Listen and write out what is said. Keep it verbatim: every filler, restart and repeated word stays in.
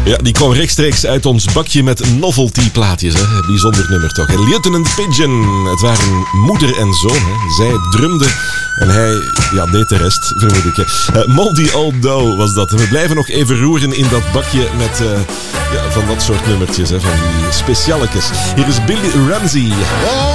Ja, die kwam rechtstreeks uit ons bakje met novelty-plaatjes. Hè. Bijzonder nummer toch. En Lieutenant Pigeon, het waren moeder en zoon. Hè. Zij drumde en hij ja, deed de rest, vermoed ik. Hè. Uh, Moldy Old Dough was dat. En we blijven nog even roeren in dat bakje met uh, ja, van dat soort nummertjes. Hè, van die specialekes. Hier is Billy Ramsey.